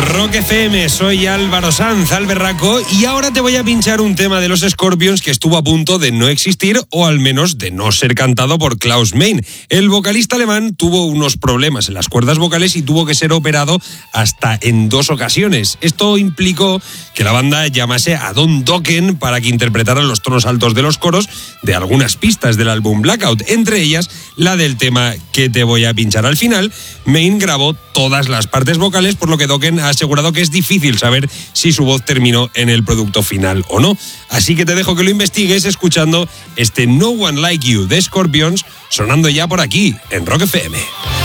Rock FM, soy Álvaro Sanz, Alberraco, y ahora te voy a pinchar un tema de los Scorpions que estuvo a punto de no existir o al menos de no ser cantado por Klaus Meine. El vocalista alemán tuvo unos problemas en las cuerdas vocales y tuvo que ser operado hasta en 2 ocasiones. Esto implicó que la banda llamase a Don Dokken para que interpretara los tonos altos de los coros de algunas pistas del álbum Blackout, entre ellas la del tema que te voy a pinchar. Al final, Meine grabó todas las partes vocales, por lo que Dokken ha asegurado que es difícil saber si su voz terminó en el producto final o no. Así que te dejo que lo investigues escuchando este No One Like You de Scorpions, sonando ya por aquí en Rock FM.